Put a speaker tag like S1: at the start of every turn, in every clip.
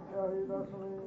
S1: ਪਾਤਸ਼ਾਹੀ ਦਸਵੇਂ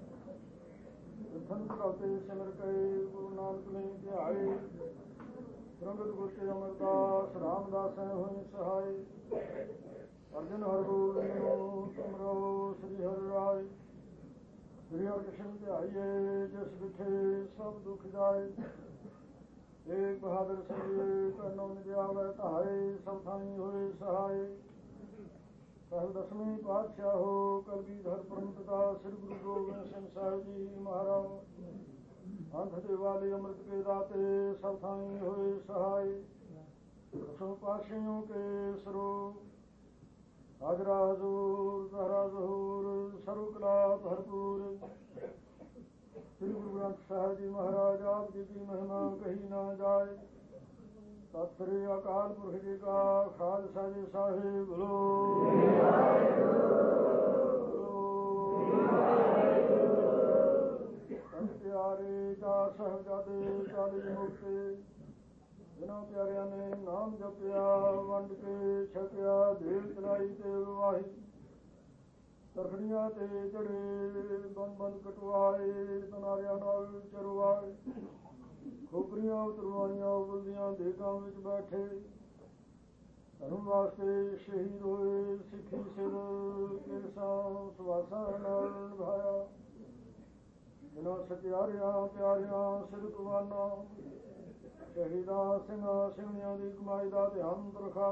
S1: ਸੰਤ ਕਰਤੇ ਸਿਮਰ ਕਏ ਗੁਰੂ ਨਾਨਕ ਨੇ ਧਿਆਏ ਪ੍ਰਗਟ ਗੁਰ ਕੇ ਅਮਰਦਾਸ ਰਾਮਦਾਸ ਹੋਏ ਸਹਾਈ ਅਰਜਨ ਹਰ ਗੋਬਿੰਦ ਸਿਮਰੋ ਸ੍ਰੀ ਹਰਿ ਰਾਏ ਸ੍ਰੀ ਹਰਿ ਕ੍ਰਿਸ਼ਨ ਧਿਆਈਏ ਜਿਸ ਵਿਖੇ ਸਭ ਦੁਖ ਜਾਏ ਏਕ ਬਹਾਦਰ ਸਿੰਘ ਕਰਨੋ ਨਿਜਾਵੈ ਧਾਰੇ ਸਭ ਥਾਈ ਹੋਏ ਸਹਾਈ ਸਾਹਿਬ ਦਸਵੇਂ ਪਾਤਸ਼ਾਹੋ ਕਲਗੀਧਰ ਪਰਮ ਪਿਤਾ ਸ੍ਰੀ ਗੁਰੂ ਗੋਬਿੰਦ ਸਿੰਘ ਸਾਹਿਬ ਜੀ ਮਹਾਰਾਜ ਅੰਧ ਦੇ ਵਾਲੇ ਅੰਮ੍ਰਿਤ ਕੇ ਦਾਤੇ ਸਭ ਥਾਈ ਹੋਏ ਸਹਾਈ ਦਸੋਂ ਪਾਤਸ਼ਾਹੀਓਂ ਕੇ ਸਰੂਪ ਹਾਜ਼ਰਾ ਹਜ਼ੂਰ ਜ਼ਹਰਾ ਜ਼ਹੂਰ ਸਰਵ ਕਲਾ ਭਰਪੂਰ ਸ੍ਰੀ ਗੁਰੂ ਗ੍ਰੰਥ ਸਾਹਿਬ ਜੀ ਮਹਾਰਾਜ ਆਪ ਜੀ ਦੀ ਮਹਿਮਾ ਕਹੀ ਨਾ ਜਾਏ ਸਤਿ ਸ੍ਰੀ ਅਕਾਲ ਪੁਰਖ ਜੀ ਕਾ ਖਾਲਸਾ ਜੀ ਸਾਹਿਬ ਬੋਲੋ ਪਿਆਰੇ ਦਾ ਸਾਹਿਬਜ਼ਾਦੇ ਚਾਲੀ ਮੁਕਤੇ ਜਿਨ੍ਹਾਂ ਪਿਆਰਿਆਂ ਨੇ ਨਾਮ ਜਪਿਆ ਵੰਡ ਕੇ ਛਕਿਆ ਦੇਲ ਚਲਾਈ ਤੇ ਵਾਹੀ ਤਰਖੜੀਆਂ ਤੇ ਚੜੇ ਬੰਦ ਕਟਵਾਏ ਤਨਾਰਿਆਂ ਨਾਲ ਚਰਵਾਏ ਖੋਪਰੀਆਂ ਉਤਰਵਾਈਆਂ ਉਬਲਦੀਆਂ ਦੇਗਾਂ ਵਿੱਚ ਬੈਠੇ ਧਰਮ ਵਾਸਤੇ ਸ਼ਹੀਦ ਹੋਏ ਸਿੱਖੀ ਸਿਰ ਕੇਸਾਂ ਸੁਆਸਾਂ ਨਾਲ ਨਿਭਾਇਆ ਜਿਨ੍ਹਾਂ ਸਤਿਆਰਿਆਂ ਪਿਆਰਿਆਂ ਸਿਰ ਕੁਰਬਾਨਾਂ ਸ਼ਹੀਦਾਂ ਸਿੰਘਾਂ ਸਿੰਘਣੀਆਂ ਦੀ ਕਮਾਈ ਦਾ ਧਿਆਨ ਰਖਾ